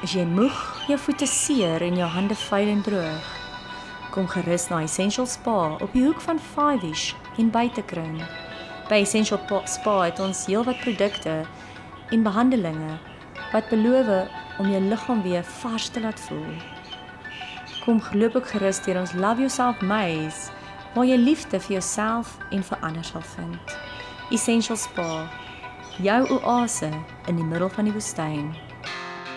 Is jy moeg, jou voete seer en jou hande vuil en droog? Kom gerus na Essential Spa op die hoek van Five-ish en Buitekring. By Essential Spa het ons heelwat produkte en behandelinge wat beloof om jou liggaam weer vars te laat voel. Kom loop ook gerus deur ons Love Yourself Maze, waar jy liefde vir jouself en vir ander sal vind. Essential Spa, jou oase in die middel van die woestyn.